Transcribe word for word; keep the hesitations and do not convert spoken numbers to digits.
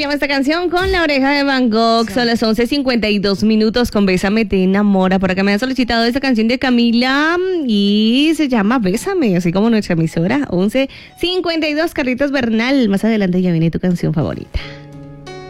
llama esta canción con La Oreja de Van Gogh. Son las once cincuenta y dos minutos con Bésame te enamora. Por acá me han solicitado esta canción de Camila y se llama Bésame, así como nuestra emisora. once cincuenta y dos, Carlitos Bernal. Más adelante ya viene tu canción favorita.